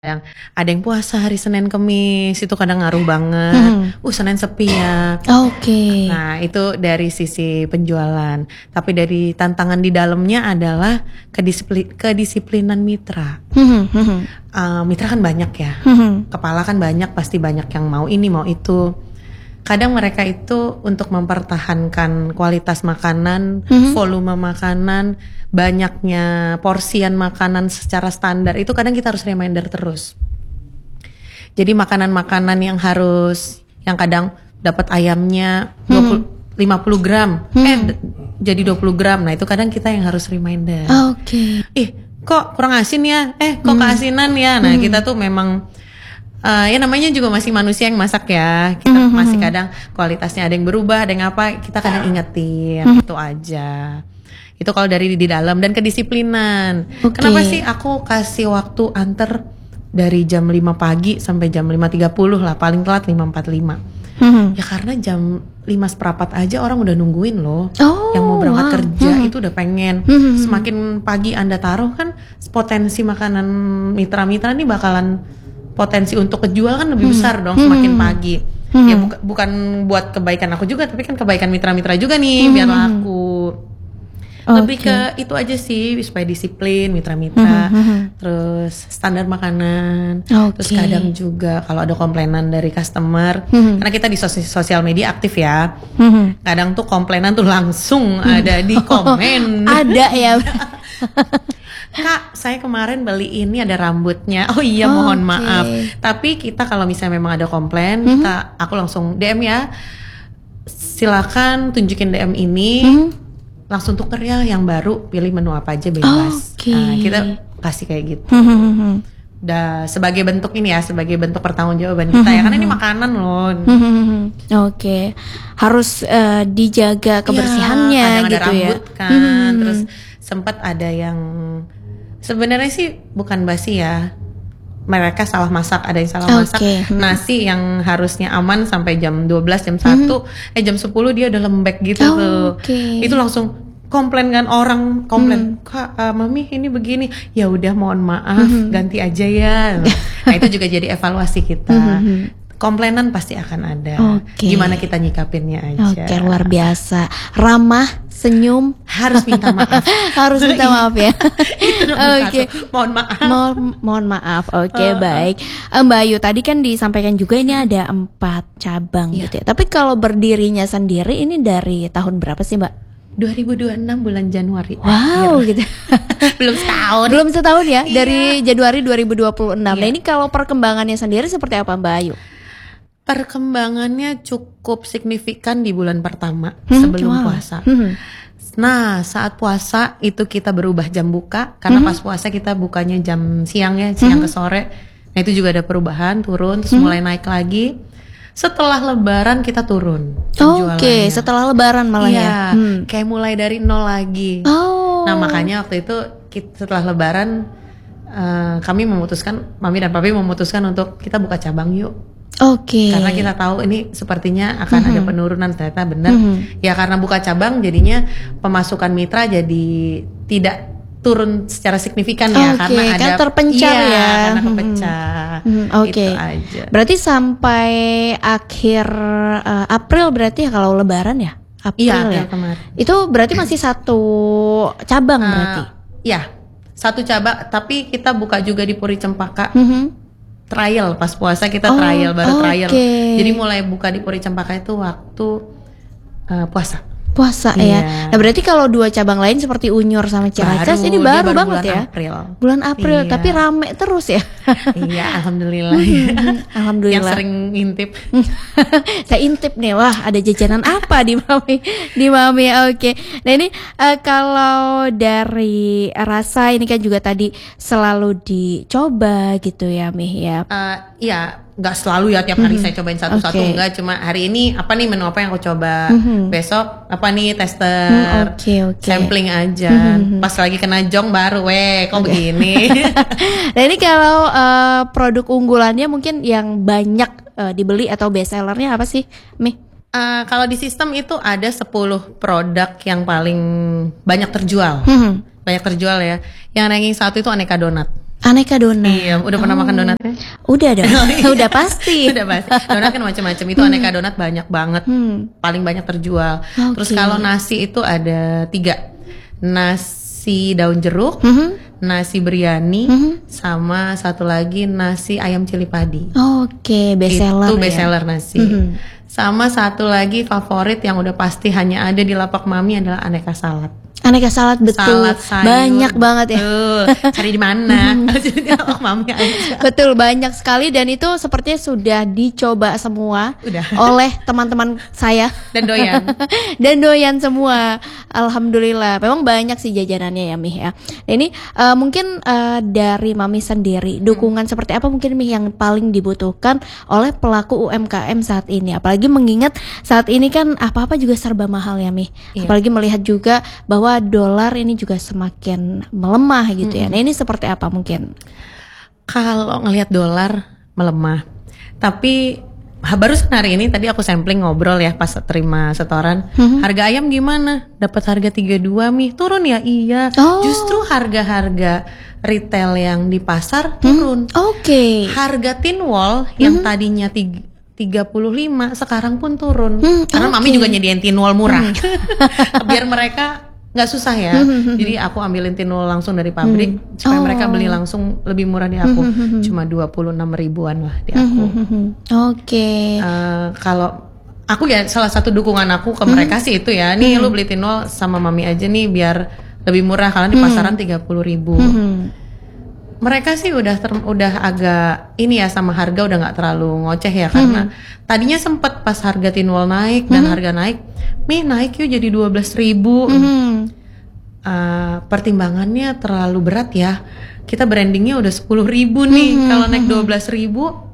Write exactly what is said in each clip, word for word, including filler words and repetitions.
Yang ada yang puasa hari Senin Kemis itu kadang ngaruh banget. Mhm. Uh Senin sepi ya. Oke. Nah itu dari sisi penjualan. Tapi dari tantangan di dalamnya adalah kedisiplin, kedisiplinan mitra. Mhm, mhm. Uh, mitra kan banyak ya. Mhm. Kepala kan banyak, pasti banyak yang mau ini mau itu. Kadang mereka itu untuk mempertahankan kualitas makanan, Mhm. volume makanan, banyaknya porsian makanan secara standar itu kadang kita harus reminder terus. Jadi makanan-makanan yang harus, yang kadang dapat ayamnya dua puluh, lima puluh gram, Hmm. eh d- jadi dua puluh gram. Nah itu kadang kita yang harus reminder. Oke. Ih kok kurang asin ya, eh kok Hmm. keasinan ya. Nah Hmm. kita tuh memang Uh, ya namanya juga masih manusia yang masak ya. Kita Mhm. masih kadang kualitasnya ada yang berubah, ada yang apa, kita kadang ingetin. Mhm. Itu aja. Itu kalau dari di dalam dan kedisiplinan. Oke. Kenapa sih aku kasih waktu antar dari jam lima pagi sampai jam lima tiga puluh lah, paling telat lima empat puluh lima. Mhm. Ya karena jam lima seperempat aja orang udah nungguin loh. Oh, Yang mau berangkat wow. kerja Mhm. itu udah pengen. Mhm. Semakin pagi Anda taruh kan potensi makanan mitra-mitra nih bakalan, potensi untuk kejual kan lebih Hmm. besar dong Hmm. semakin pagi. Hmm. Ya buka, bukan buat kebaikan aku juga, tapi kan kebaikan mitra-mitra juga nih Hmm. biar laku. Lebih Oke. ke itu aja sih supaya disiplin mitra-mitra. Hmm. Hmm. Terus standar makanan. Oke. Terus kadang juga kalau ada komplainan dari customer, Hmm. karena kita di sos- sosial media aktif ya. Hmm. Kadang tuh komplainan tuh langsung ada di komen. Ada ya. Kak, saya kemarin beli ini ada rambutnya. Oh iya, mohon Oke. maaf. Tapi kita kalau misalnya memang ada komplain, Mhm. kita aku langsung D M ya. Silakan tunjukin D M ini. Mhm. Langsung tuker ya yang baru, pilih menu apa aja bebas. Oke. Nah, kita kasih kayak gitu. Hmm. Udah sebagai bentuk ini ya, sebagai bentuk pertanggungjawaban kita ya, karena ini makanan loh. Hmm. Oke. Harus eh, dijaga kebersihannya Iya, kadang gitu ada rambut ya. kan. Hmm. Terus sempat ada yang sebenarnya sih bukan basi ya. Mereka salah masak, ada yang salah Oke. masak. Hmm. Nasi yang harusnya aman sampai jam dua belas, jam satu, eh jam sepuluh dia udah lembek gitu Oh, tuh. oke. Itu langsung komplain kan, orang komplain, "Kak, uh, Mami ini begini." Ya udah mohon maaf, ganti aja ya. Nah, itu juga jadi evaluasi kita. Komplainan pasti akan ada. Oke. Gimana kita nyikapinnya aja. Oke, luar biasa. Ramah, senyum, Harus minta maaf. harus minta maaf ya. Itu nomor Oke. satu. Mohon maaf. Mohon, mohon maaf. Oke, Uh, uh. baik. Eh, Mbak Ayu, tadi kan disampaikan juga ini ada empat cabang Iya. gitu ya. Tapi kalau berdirinya sendiri ini dari tahun berapa sih, Mbak? dua ribu dua puluh enam bulan Januari. Wow, akhir. gitu. Belum setahun. Belum setahun ya, Iya. dari Januari dua ribu dua puluh enam. Nah, Iya. ini kalau perkembangannya sendiri seperti apa, Mbak Ayu? Perkembangannya cukup signifikan di bulan pertama Hmm, sebelum wow. puasa. Hmm. Nah, saat puasa itu kita berubah jam buka karena pas puasa kita bukanya jam siang ya, siang ke sore. Nah, itu juga ada perubahan, turun terus mulai naik lagi. Setelah lebaran kita turun Oke, penjualannya. setelah lebaran malah Iya, ya. Hmm. kayak mulai dari nol lagi. Oh. Nah, makanya waktu itu kita, setelah lebaran eh, kami memutuskan, Mami dan Papi memutuskan untuk kita buka cabang yuk. Oke. Karena kita tahu ini sepertinya akan ada penurunan, ternyata benar. Mhm. Ya karena buka cabang jadinya pemasukan mitra jadi tidak turun secara signifikan ya. Oke, Karena kan ada terpencar iya, ya. karena Mhm. kepecah. Hmm, oke. Itu aja. Berarti sampai akhir eh, April berarti ya kalau lebaran ya? April Iya, ya. April kemarin. Itu berarti masih satu cabang Eh, berarti. Ya, satu cabang, tapi kita buka juga di Puri Cempaka. Mhm. Trial pas puasa kita Oh, trial baru trial. oke. Jadi mulai buka di Puri Cempaka itu waktu eh, puasa. Puasa Iya. ya. Nah, berarti kalau dua cabang lain seperti Unyur sama Ciracas Baru, ini dia baru, baru banget bulan ya. April. Bulan April, Iya. tapi rame terus ya. Iya, alhamdulillah. Alhamdulillah. Yang sering ngintip. Saya intip nih, wah ada jajanan apa di Mami, di Mami. Oke. Nah ini eh, kalau dari rasa ini kan juga tadi selalu dicoba gitu ya, Mi ya. Eh, iya, nggak selalu ya tiap hari saya cobain satu-satu, Oke. enggak. Cuma hari ini apa nih menu apa yang aku coba. Mhm. Besok apa nih tester. Hmm, oke, oke. Sampling aja. Pas lagi kena jong baru, weh kok begini. Nah ini kalau eh, produk unggulannya mungkin yang banyak eh, dibeli atau best sellernya apa sih, Mi? Eh, kalau di sistem itu ada sepuluh produk yang paling banyak terjual. Mhm. Banyak terjual ya. Yang ranking satu itu aneka donat. Aneka donat. Iya, udah pernah makan donatnya? Udah dong, udah pasti. Udah pasti. Donat kan macam-macam. Itu aneka donat banyak banget. Hmm. Paling banyak terjual. Oke. Terus kalau nasi itu ada tiga. Nasi daun jeruk, Mhm. nasi biryani, Mhm. sama satu lagi nasi ayam cili padi. Oke, best seller Itu ya. best seller nasi. Mhm. Sama satu lagi favorit yang udah pasti hanya ada di lapak mami adalah aneka salad. Aneka salad betul. Salad sayur. Banyak banget ya. Betul. Cari di mana? Jadi lapak mami aja. Betul, banyak sekali dan itu sepertinya sudah dicoba semua Udah. oleh teman-teman saya Dan doyan. dan doyan semua. Alhamdulillah. Memang banyak sih jajanannya ya Mih ya. Nah, ini eh, mungkin eh, dari Mami sendiri dukungan seperti apa mungkin Mih yang paling dibutuhkan oleh pelaku U M K M saat ini. Apalagi mengingat saat ini kan apa-apa juga serba mahal ya Mih. Iya. Apalagi melihat juga bahwa dolar ini juga semakin melemah gitu ya. Nah, ini seperti apa mungkin? Kalau ngelihat dolar melemah, tapi ha, baru hari ini tadi aku sampling ngobrol ya pas terima setoran. Harga ayam gimana? Dapat harga tiga puluh dua Mi, turun ya? Iya. Oh. Justru harga-harga retail yang di pasar turun. Oke. Harga tin wall yang tadinya tiga tiga puluh lima sekarang pun turun. Hmm, Karena oke. mami juga nyediain tin wall murah. Biar mereka nggak susah ya. Jadi aku ambilin tin wall langsung dari pabrik supaya Oh. mereka beli langsung lebih murah di aku. Cuma dua puluh enam ribuan lah di aku. Oke. Eh, kalau aku ya salah satu dukungan aku ke mereka sih itu ya. Nih lu beli tin wall sama mami aja nih biar lebih murah karena di pasaran tiga puluh ribu. Hmm. Mereka sih udah ter- udah agak ini ya sama harga udah nggak terlalu ngoceh ya karena tadinya sempet pas harga tin wall naik dan harga naik, Mi naik yuk jadi dua belas ribu. Hmm. Uh, pertimbangannya terlalu berat ya. Kita brandingnya udah sepuluh ribu nih. Kalau naik dua belas ribu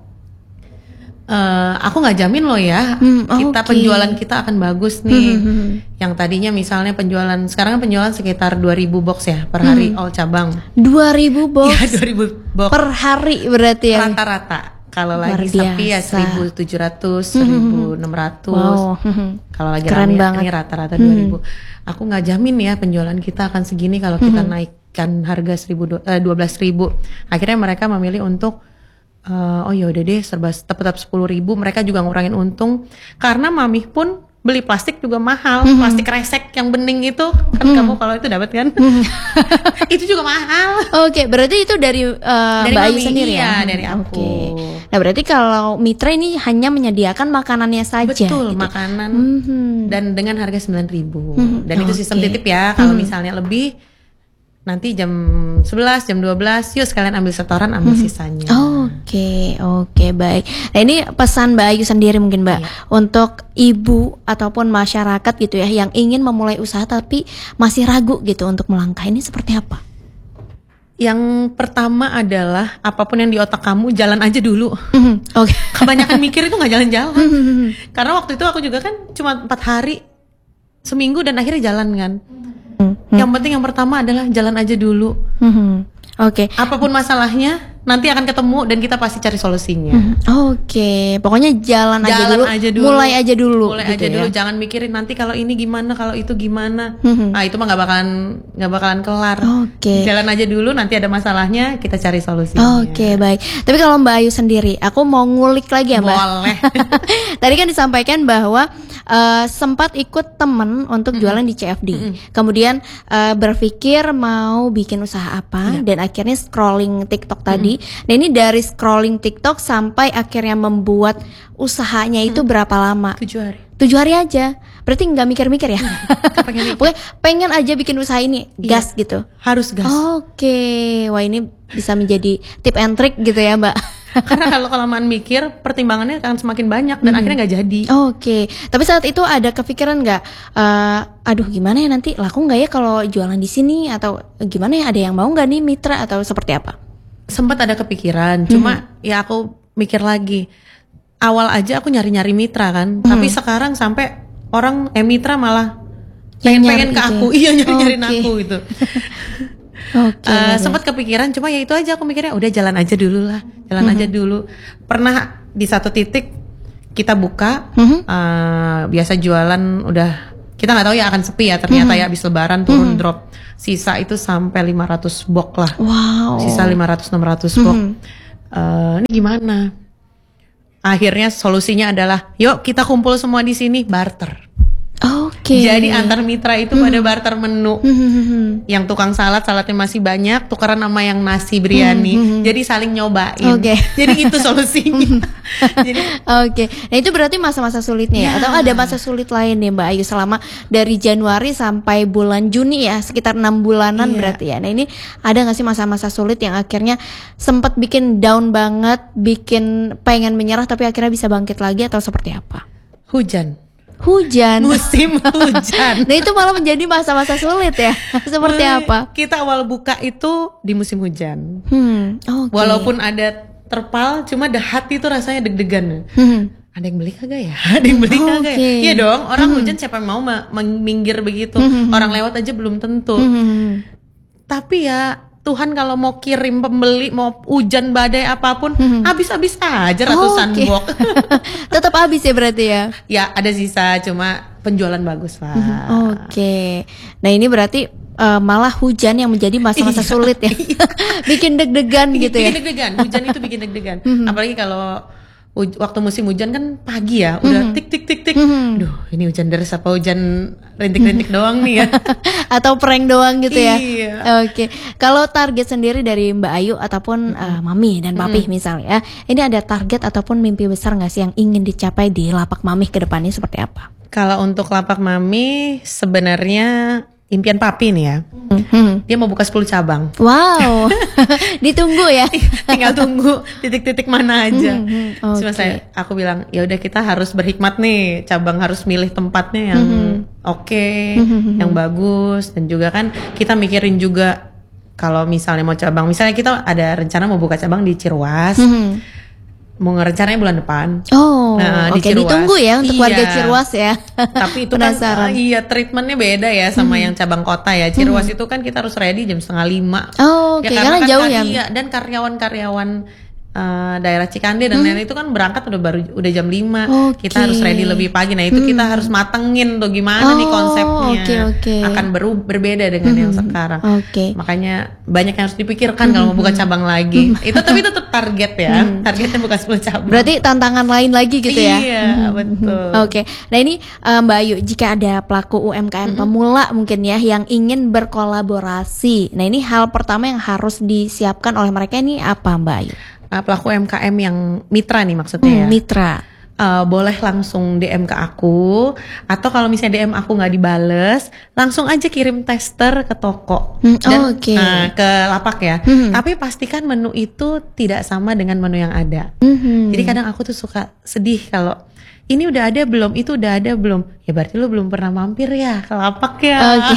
Uh, aku nggak jamin loh ya, Hmm, kita oke. penjualan kita akan bagus nih. Yang tadinya misalnya penjualan, sekarang kan penjualan sekitar dua ribu box ya per hari all cabang. dua ribu box Ya dua ribu box per hari berarti ya. rata-rata. Kalau Luar lagi sepi ya biasa. seribu tujuh ratus, seribu enam ratus. Wow. Kalau lagi Keren rame banget. ini rata-rata dua ribu. Aku nggak jamin ya penjualan kita akan segini kalau kita naikkan harga seribu dua belas ribu. Akhirnya mereka memilih untuk Uh, oh ya udah deh serba tetap sepuluh ribu. Mereka juga ngurangin untung karena mami pun beli plastik juga mahal. Plastik resek yang bening itu kan kamu kalau itu dapat kan? Itu juga mahal. Oke, berarti itu dari, uh, Dari Mbak Ayu Mami, sendiri iya, ya? dari aku. Oke. Nah, berarti kalau Mitra ini hanya menyediakan makanannya saja. Betul, gitu. makanan Mhm. dan dengan harga sembilan ribu. Mhm, Dan itu sistem oke. titip ya. Kalau misalnya lebih nanti jam sebelas, jam dua belas, yuk sekalian ambil setoran, ambil sisanya. Oke, oke, baik. Nah, ini pesan Mbak Ayu sendiri mungkin Mbak Iya. untuk ibu ataupun masyarakat gitu ya yang ingin memulai usaha tapi masih ragu gitu untuk melangkah, ini seperti apa? Yang pertama adalah apapun yang di otak kamu jalan aja dulu. Mhm, Oke. Kebanyakan mikir itu nggak jalan-jalan. Karena waktu itu aku juga kan cuma empat hari, seminggu dan akhirnya jalan kan. Yang penting yang pertama adalah jalan aja dulu. Mhm. Oke. Apapun masalahnya nanti akan ketemu dan kita pasti cari solusinya. Oke, pokoknya jalan, aja, Jalan dulu, aja dulu. mulai aja dulu, Mulai gitu aja ya. dulu, jangan mikirin nanti kalau ini gimana, kalau itu gimana. Mhm. Nah itu mah nggak bakalan nggak bakalan kelar. Oke. Jalan aja dulu, nanti ada masalahnya kita cari solusinya. Oke, baik. Tapi kalau Mbak Ayu sendiri, aku mau ngulik lagi ya Mbak. Boleh. Tadi kan disampaikan bahwa eh, sempat ikut temen untuk jualan di C F D. Kemudian eh, berpikir mau bikin usaha apa dan akhirnya scrolling TikTok tadi. Nah, ini dari scrolling TikTok sampai akhirnya membuat usahanya itu berapa lama? Tujuh hari. Tujuh hari aja. Berarti nggak mikir-mikir ya? pengen mikir. Pokoknya pengen aja bikin usaha ini, gas gitu. Harus gas. Oke, wah ini bisa menjadi tip and trick gitu ya Mbak. Karena kalau kelamaan mikir, pertimbangannya akan semakin banyak dan akhirnya nggak jadi. Oke, tapi saat itu ada kepikiran nggak, eh, aduh gimana ya nanti laku nggak ya kalau jualan di sini atau gimana ya, ada yang mau nggak nih mitra atau seperti apa? Sempat ada kepikiran, cuma ya aku mikir lagi. Awal aja aku nyari-nyari mitra kan, tapi sekarang sampai orang eh mitra malah Yang pengen-pengen nyari ke gitu aku, ya? iya nyari-nyariin Oke. aku gitu. Oke. Eh, sempat kepikiran, cuma ya itu aja aku mikirnya udah jalan aja dulu lah, jalan aja dulu. Pernah di satu titik kita buka, Mhm. eh, biasa jualan udah kita nggak tahu ya akan sepi ya, ternyata ya habis lebaran turun drop. Sisa itu sampai lima ratus box lah. Wow. Sisa lima ratus enam ratus box. Uh, ini gimana? Akhirnya solusinya adalah, yuk kita kumpul semua di sini, barter. Oke. Jadi antar mitra itu pada barter menu. Yang tukang salad, saladnya masih banyak, tukeran sama yang nasi biryani. Jadi saling nyobain. Oke. Jadi itu solusinya. Jadi Oke. Nah itu berarti masa-masa sulitnya ya. Atau ada masa sulit lain nih Mbak Ayu selama dari Januari sampai bulan Juni ya, sekitar enam bulanan Iya. berarti ya. Nah ini ada nggak sih masa-masa sulit yang akhirnya sempat bikin down banget, bikin pengen menyerah tapi akhirnya bisa bangkit lagi atau seperti apa? hujan. Hujan. Musim hujan. Nah itu malah menjadi masa-masa sulit ya. Seperti apa? Kita awal buka itu di musim hujan. Hmm, oke. Walaupun ada terpal, cuma the hati itu rasanya deg-degan. Hmm. Ada yang beli kagak ya? Ada yang beli kagak ya? Oke. Iya dong, orang hujan siapa yang mau ma- minggir begitu. Orang lewat aja belum tentu. Hmm. Tapi ya Tuhan kalau mau kirim pembeli, mau hujan badai apapun, habis-habis aja ratusan Oke. box. Tetap habis ya berarti ya. Ya ada sisa, cuma penjualan bagus lah. Oke. Nah ini berarti uh, malah hujan yang menjadi masa-masa Iya. sulit ya. Bikin deg-degan gitu ya. Bikin deg-degan, hujan itu bikin deg-degan. Apalagi kalau huj- waktu musim hujan kan pagi ya, udah tik tik tik tik. Duh, ini hujan deras apa hujan rintik-rintik doang nih ya. Atau prank doang gitu ya. Iya. Oke. Kalau target sendiri dari Mbak Ayu ataupun uh, Mami dan Papi misalnya, ini ada target ataupun mimpi besar nggak sih yang ingin dicapai di Lapak Mami ke depannya seperti apa? Kalau untuk lapak Mami sebenarnya impian Papi nih ya. Hmm. Dia mau buka sepuluh cabang. Wow. Ditunggu ya. Tinggal tunggu titik-titik mana aja. Hmm, hmm, Cuma oke. saya aku bilang ya udah kita harus berhikmat nih, cabang harus milih tempatnya yang oke, yang bagus, dan juga kan kita mikirin juga kalau misalnya mau cabang, misalnya kita ada rencana mau buka cabang di Ciruas, Hmm. mau ngerencananya bulan depan. Oh, Nah, di oke, Ciruas. ditunggu ya untuk Iya. warga Ciruas ya. Tapi itu Penasaran. kan uh, iya treatmentnya beda ya sama yang cabang kota ya. Ciruas itu kan kita harus ready jam setengah lima. Oh, oke, karena kan jauh kar- ya. Iya, dan karyawan-karyawan uh, daerah Cikande dan lain-lain itu kan berangkat udah baru udah jam lima. Oke. Kita harus ready lebih pagi. Nah, itu kita harus matengin tuh gimana nih Oh, konsepnya. oke, oke. Akan beru- berbeda dengan yang sekarang. Oke. Makanya banyak yang harus dipikirkan kalau mau buka cabang lagi. Itu tapi tetap target ya. Targetnya bukan sepuluh cabang. Berarti tantangan lain lagi gitu ya. Iya, betul. Oke, nah ini uh, Mbak Ayu, jika ada pelaku U M K M pemula mungkin ya yang ingin berkolaborasi, nah ini hal pertama yang harus disiapkan oleh mereka ini apa Mbak Ayu? Uh, pelaku U M K M yang mitra nih maksudnya Hmm, ya. mitra. Uh, boleh langsung D M ke aku, atau kalau misalnya D M aku nggak dibales, langsung aja kirim tester ke toko Hmm, dan oh, oke. uh, ke lapak ya. Hmm. Tapi pastikan menu itu tidak sama dengan menu yang ada. Mhm. Jadi kadang aku tuh suka sedih kalau ini udah ada belum, itu udah ada belum. Ya berarti lu belum pernah mampir ya ke lapak ya. Oke.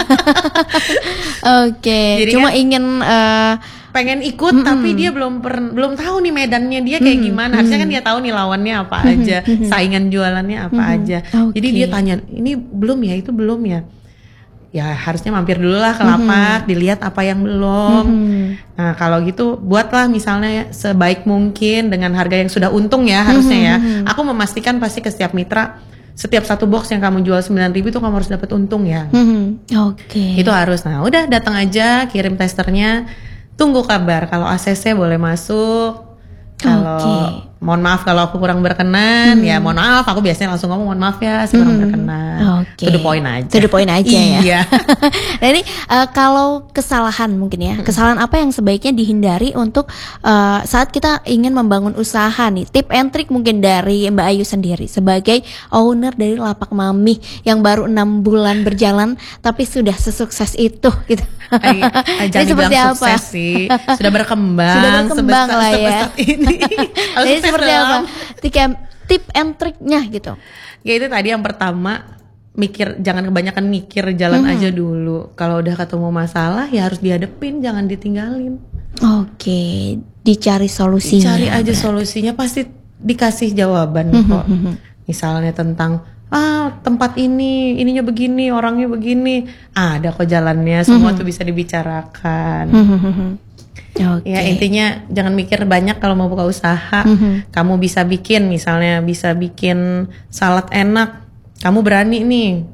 Oke. Jadi Cuma kan- ingin uh, pengen ikut tapi dia belum per, belum tahu nih medannya dia kayak gimana. Harusnya kan dia tahu nih lawannya apa aja, saingan jualannya apa aja. Oke. Jadi dia tanya, "Ini belum ya, itu belum ya?" Ya harusnya mampir dulu lah ke lapak, dilihat apa yang belum. Nah, kalau gitu buatlah misalnya sebaik mungkin dengan harga yang sudah untung ya harusnya ya. Aku memastikan pasti ke setiap mitra setiap satu box yang kamu jual sembilan ribu itu kamu harus dapat untung ya. mhm. Oke. Itu harus. Nah, udah datang aja, kirim testernya, tunggu kabar. Kalau A C C boleh masuk. Kalau Oke. mohon maaf kalau aku kurang berkenan, ya mohon maaf. Aku biasanya langsung ngomong mohon maaf ya, saya kurang berkenan. Oke. To the point aja. To the point aja ya. Iya. Nah ini uh, kalau kesalahan mungkin ya, kesalahan apa yang sebaiknya dihindari untuk uh, saat kita ingin membangun usaha nih, tip and trick mungkin dari Mbak Ayu sendiri sebagai owner dari Lapak Mami yang baru enam bulan berjalan tapi sudah sesukses itu gitu. Ay, ay, Ini jangan seperti dibilang apa? sukses sih. Sudah berkembang. Sudah berkembang sebesar, lah ya. sebesar ini. Kalau Jadi sukses seperti dalam- apa? Tip, tip and tricknya gitu. Ya itu tadi yang pertama, mikir, jangan kebanyakan mikir, jalan aja dulu. Kalau udah ketemu masalah ya harus dihadepin, jangan ditinggalin. Oke, dicari solusinya. Cari aja solusinya, pasti dikasih jawaban kok. Misalnya tentang ah tempat ini, ininya begini, orangnya begini, ada kok jalannya, semua tuh bisa dibicarakan. Oke. Ya intinya jangan mikir banyak kalau mau buka usaha. Kamu bisa bikin, misalnya bisa bikin salad enak, kamu berani nih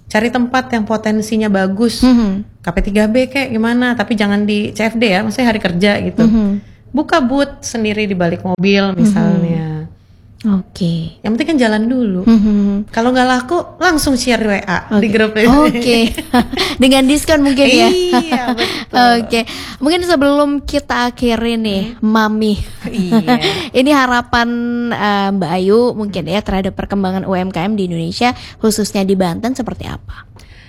cari tempat yang potensinya bagus, Mhm. K P tiga B kayak gimana, tapi jangan di C F D ya, maksudnya hari kerja gitu. Mhm. Buka booth sendiri di balik mobil misalnya. Oke. Yang penting kan jalan dulu. Mhm. Kalau nggak laku langsung share W A di Oke. grup Oke. Dengan diskon mungkin ya. Iya betul. Oke. Mungkin sebelum kita akhiri nih, Mami. Iya. Ini harapan eh, Mbak Ayu mungkin ya terhadap perkembangan U M K M di Indonesia khususnya di Banten seperti apa?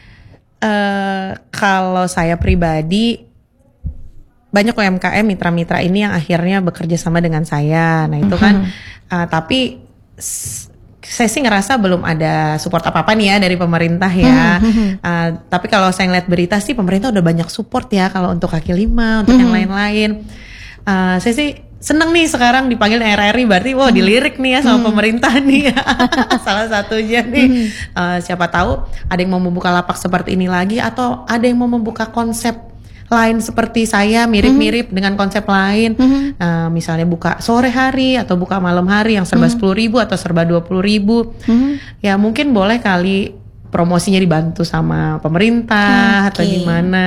Eh, kalau saya pribadi banyak U M K M mitra-mitra ini yang akhirnya bekerja sama dengan saya. Nah itu kan, uh, tapi s- saya sih ngerasa belum ada support apa-apa nih ya dari pemerintah ya. Uh, tapi kalau saya ngeliat berita sih pemerintah udah banyak support ya kalau untuk kaki lima, untuk yang lain-lain. Uh, saya sih seneng nih sekarang dipanggil R R I, berarti wah dilirik nih ya sama pemerintah nih ya. Salah satunya nih. Uh, siapa tahu ada yang mau membuka lapak seperti ini lagi, atau ada yang mau membuka konsep lain seperti saya, mirip-mirip dengan konsep lain. Uh, misalnya buka sore hari atau buka malam hari yang serba sepuluh ribu atau serba dua puluh ribu. Ya mungkin boleh kali promosinya dibantu sama pemerintah atau Oke. gimana.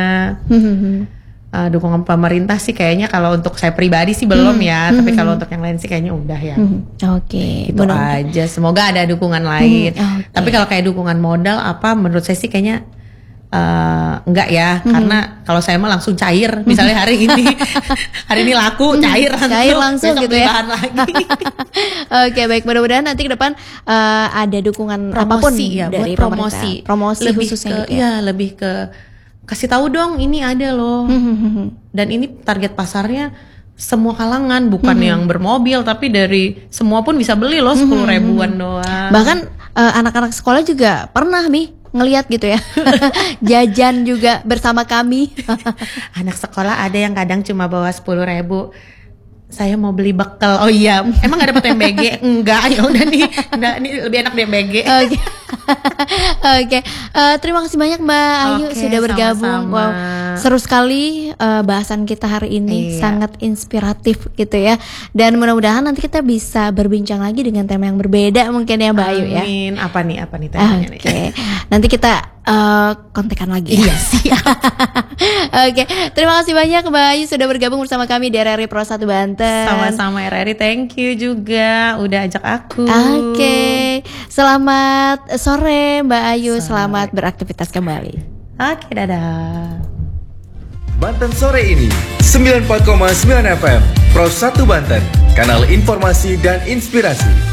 Uh, dukungan pemerintah sih kayaknya kalau untuk saya pribadi sih belum ya, tapi kalau untuk yang lain sih kayaknya udah ya. Oke. Itu Mudah- aja, semoga ada dukungan lain. Hmm, oke. Tapi kalau kayak dukungan modal apa, menurut saya sih kayaknya eh, enggak ya, karena kalau saya mah langsung cair. Misalnya hari ini, hari ini laku cair langsung, Cair langsung besok gitu beli ya. bahan lagi. Oke, baik, mudah-mudahan nanti ke depan eh, ada dukungan apapun Promosi ya, buat dari promosi, pemerintah. Promosi lebih khususnya ke, gitu ya. ya lebih ke kasih tahu dong ini ada loh. Dan ini target pasarnya semua kalangan, bukan yang bermobil, tapi dari semua pun bisa beli loh, sepuluh ribuan doang. Bahkan eh, anak-anak sekolah juga pernah nih ngelihat gitu ya. Jajan juga bersama kami. Anak sekolah ada yang kadang cuma bawa sepuluh ribu. Saya mau beli bekal. Oh iya, emang gak dapet M B G? Enggak, ya udah nih, udah nih lebih enak di M B G. Oke. Oke. Eh, terima kasih banyak Mbak Ayu Oke, sudah bergabung. sama-sama. Wow, seru sekali eh, bahasan kita hari ini, Iya. sangat inspiratif gitu ya. Dan mudah-mudahan nanti kita bisa berbincang lagi dengan tema yang berbeda mungkin ya Mbak Ayu ya. Amin. Apa nih, apa nih temanya nih? Oke, nanti kita eh, kontekan lagi. Iya siap. Oke, terima kasih banyak Mbak Ayu sudah bergabung bersama kami di R R I Pro satu Banten. Sama-sama R R I, thank you juga udah ajak aku. Oke, selamat sore Mbak Ayu, selamat beraktivitas kembali. Oke, dadah. Banten sore ini sembilan puluh empat koma sembilan F M Pro satu Banten, kanal informasi dan inspirasi.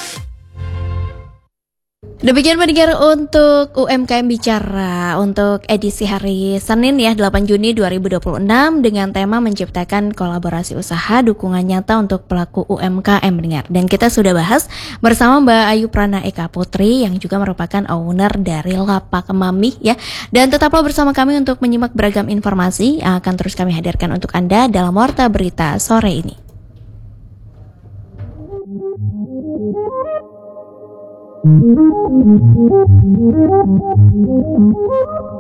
Demikian pendengar untuk U M K M Bicara untuk edisi hari Senin ya delapan Juni dua ribu dua puluh enam dengan tema menciptakan kolaborasi usaha dukungan nyata untuk pelaku U M K M pendengar. Dan kita sudah bahas bersama Mbak Ayu Prana Eka Putri yang juga merupakan owner dari Lapak Mami ya. Dan tetaplah bersama kami untuk menyimak beragam informasi yang akan terus kami hadirkan untuk Anda dalam Warta Berita sore ini.